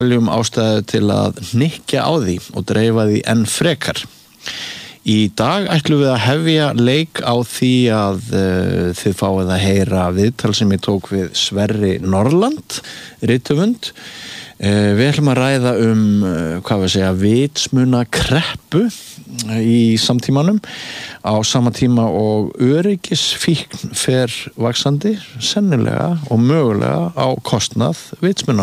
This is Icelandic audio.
Teljum ástæðu til að hnykkja á því og dreifa því enn frekar. Í dag ætlum við að hefja leik á því að þið fáið að heyra viðtal sem ég tók við Sverri Norland, rithöfund. Við ætlum að ræða vitsmuna kreppu í samtímanum á sama tíma og öryggisfíkn fer vaxandi, sennilega og mögulega á kostnað vitsmunar.